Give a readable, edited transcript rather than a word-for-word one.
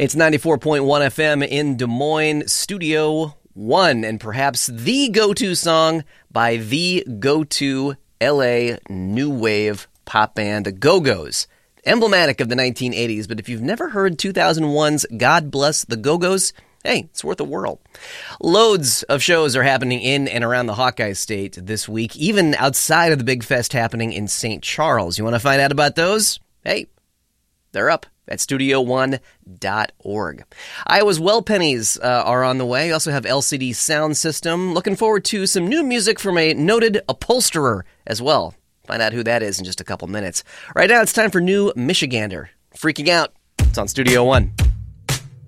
It's 94.1 FM in Des Moines, Studio One, and perhaps the go-to song by the go-to LA new wave pop band, the Go-Go's. Emblematic of the 1980s, but if you've never heard 2001's God Bless the Go-Go's, hey, it's worth a whirl. Loads of shows are happening in and around the Hawkeye State this week, even outside of the big fest happening in St. Charles. You want to find out about those? Hey, they're up at studio1.org. Iowa's Well Pennies are on the way. We also have LCD Sound System. Looking forward to some new music from a noted upholsterer as well. Find out who that is in just a couple minutes. Right now, it's time for New Michigander. Freaking Out. It's on Studio One.